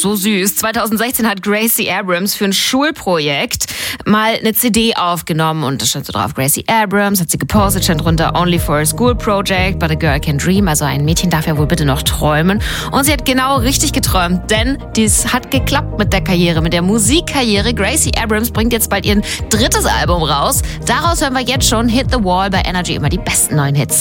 So süß. 2016 hat Gracie Abrams für ein Schulprojekt mal eine CD aufgenommen und da stand so drauf, Gracie Abrams, hat sie gepostet, stand drunter Only for a School Project, but a girl can dream, also ein Mädchen darf ja wohl bitte noch träumen. Und sie hat genau richtig geträumt, denn dies hat geklappt mit der Karriere, mit der Musikkarriere. Gracie Abrams bringt jetzt bald ihr 3. Album raus. Daraus hören wir jetzt schon Hit the Wall bei Energy, immer die besten neuen Hits.